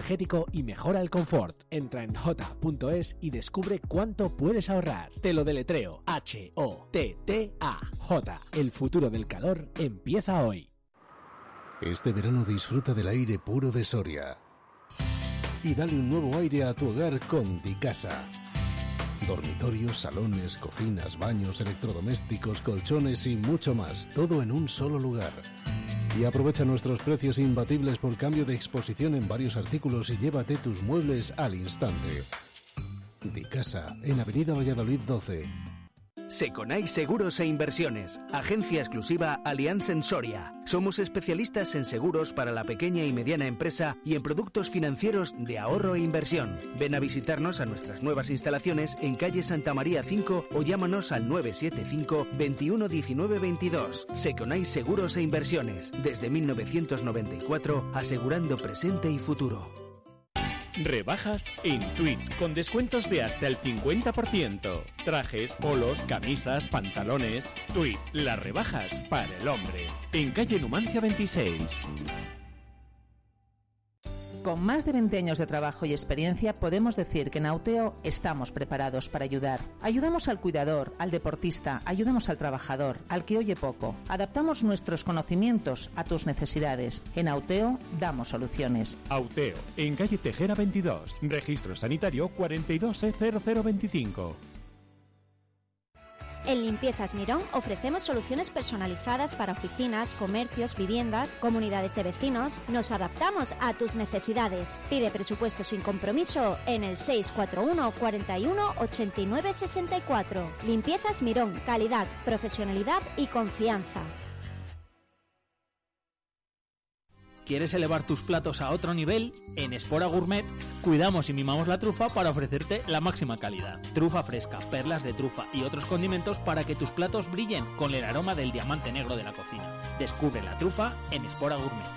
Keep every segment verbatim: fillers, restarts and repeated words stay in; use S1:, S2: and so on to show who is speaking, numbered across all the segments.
S1: energético y mejora el confort. Entra en jota punto es y descubre cuánto puedes ahorrar. Te lo deletreo. H O T T A. J. El futuro del calor empieza hoy.
S2: Este verano disfruta del aire puro de Soria. Y dale un nuevo aire a tu hogar con Dicasa. Dormitorios, salones, cocinas, baños, electrodomésticos, colchones y mucho más. Todo en un solo lugar. Y aprovecha nuestros precios imbatibles por cambio de exposición en varios artículos y llévate tus muebles al instante. Dicasa, en Avenida Valladolid doce.
S3: Seconai Seguros e Inversiones, agencia exclusiva Allianz en Soria. Somos especialistas en seguros para la pequeña y mediana empresa y en productos financieros de ahorro e inversión. Ven a visitarnos a nuestras nuevas instalaciones en calle Santa María cinco o llámanos al nueve siete cinco, veintiuno diecinueve veintidós. Seconai Seguros e Inversiones, desde mil novecientos noventa y cuatro, asegurando presente y futuro.
S4: Rebajas en Tweed, con descuentos de hasta el cincuenta por ciento. Trajes, polos, camisas, pantalones. Tweed, las rebajas para el hombre. En calle Numancia veintiséis.
S5: Con más de veinte años de trabajo y experiencia, podemos decir que en Auteo estamos preparados para ayudar. Ayudamos al cuidador, al deportista, ayudamos al trabajador, al que oye poco. Adaptamos nuestros conocimientos a tus necesidades. En Auteo damos soluciones.
S4: Auteo, en calle Tejera veintidós. Registro sanitario cuarenta y dos E cero cero veinticinco.
S6: En Limpiezas Mirón ofrecemos soluciones personalizadas para oficinas, comercios, viviendas, comunidades de vecinos. Nos adaptamos a tus necesidades. Pide presupuesto sin compromiso en el seis cuatro uno, cuarenta y uno, ochenta y nueve, sesenta y cuatro. Limpiezas Mirón, calidad, profesionalidad y confianza.
S7: ¿Quieres elevar tus platos a otro nivel? En Espora Gourmet cuidamos y mimamos la trufa para ofrecerte la máxima calidad. Trufa fresca, perlas de trufa y otros condimentos para que tus platos brillen con el aroma del diamante negro de la cocina. Descubre la trufa en Espora Gourmet.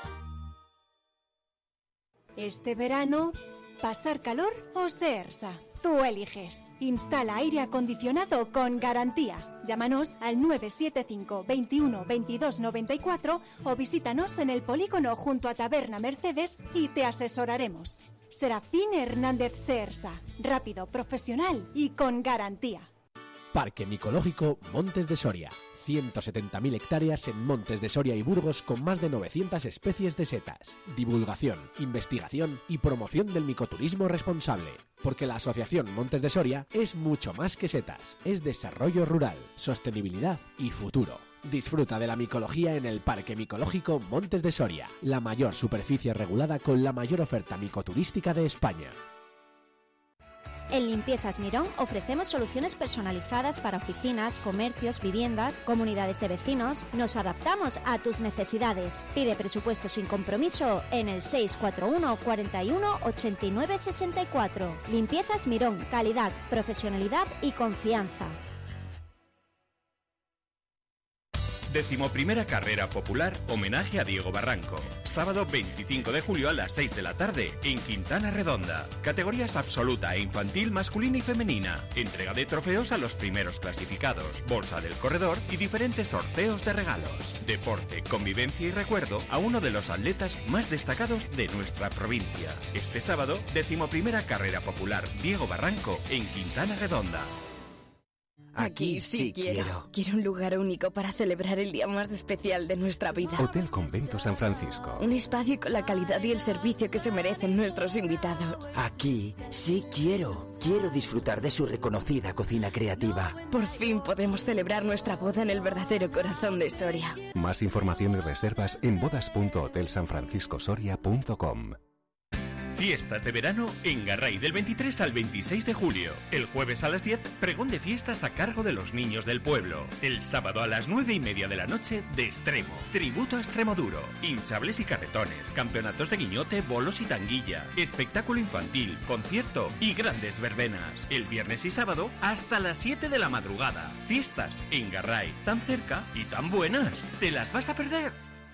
S8: Este verano, ¿pasar calor o Seersa? Tú eliges. Instala aire acondicionado con garantía. Llámanos al nueve siete cinco, veintiuno, veintidós noventa y cuatro o visítanos en el polígono junto a Taberna Mercedes y te asesoraremos. Serafín Hernández Seersa. Rápido, profesional y con garantía.
S1: Parque Micológico Montes de Soria. ciento setenta mil hectáreas en Montes de Soria y Burgos con más de novecientas especies de setas. Divulgación, investigación y promoción del micoturismo responsable. Porque la Asociación Montes de Soria es mucho más que setas. Es desarrollo rural, sostenibilidad y futuro. Disfruta de la micología en el Parque Micológico Montes de Soria, la mayor superficie regulada con la mayor oferta micoturística de España.
S6: En Limpiezas Mirón ofrecemos soluciones personalizadas para oficinas, comercios, viviendas, comunidades de vecinos. Nos adaptamos a tus necesidades. Pide presupuesto sin compromiso en el seis cuatro uno, cuarenta y uno, ochenta y nueve, sesenta y cuatro. Limpiezas Mirón, calidad, profesionalidad y confianza.
S9: Decimoprimera Carrera Popular, homenaje a Diego Barranco. Sábado veinticinco de julio a las seis de la tarde, en Quintana Redonda. Categorías absoluta e infantil, masculina y femenina. Entrega de trofeos a los primeros clasificados. Bolsa del corredor y diferentes sorteos de regalos. Deporte, convivencia y recuerdo a uno de los atletas más destacados de nuestra provincia. Este sábado, decimoprimera Carrera Popular Diego Barranco, en Quintana Redonda.
S10: Aquí sí quiero. Quiero un lugar único para celebrar el día más especial de nuestra vida.
S2: Hotel Convento San Francisco.
S10: Un espacio con la calidad y el servicio que se merecen nuestros invitados.
S11: Aquí sí quiero. Quiero disfrutar de su reconocida cocina creativa.
S10: Por fin podemos celebrar nuestra boda en el verdadero corazón de Soria.
S2: Más información y reservas en bodas punto hotel san francisco soria punto com.
S9: Fiestas de verano en Garray del veintitrés al veintiséis de julio. El jueves a las diez, pregón de fiestas a cargo de los niños del pueblo. El sábado a las nueve y media de la noche, de Extremo. Tributo a Extremoduro. Hinchables y carretones, campeonatos de guiñote, bolos y tanguilla. Espectáculo infantil, concierto y grandes verbenas. El viernes y sábado hasta las siete de la madrugada. Fiestas en Garray, tan cerca y tan buenas. ¿Te las vas a perder?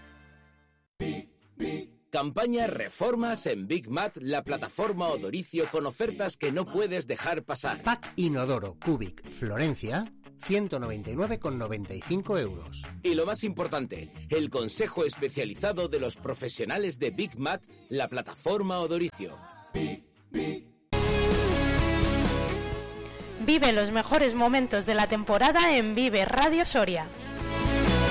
S12: Campaña Reformas en Big Mat, la plataforma odoricio con ofertas que no puedes dejar pasar.
S13: Pack Inodoro Cubic Florencia, ciento noventa y nueve con noventa y cinco euros.
S12: Y lo más importante, el consejo especializado de los profesionales de Big Mat, la plataforma Odoricio.
S14: Vive los mejores momentos de la temporada en Vive Radio Soria.